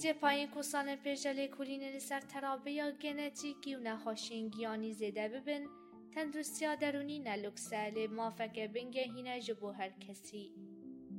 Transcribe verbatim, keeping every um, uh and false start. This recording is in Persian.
جه پایین کسان پرژله کلینری سر ترابه یا گنتیکی و نخواشین گیانی زیده ببین تندرستی درونی نلوکسه لی موافقه بینگه هینه جبو هر کسی.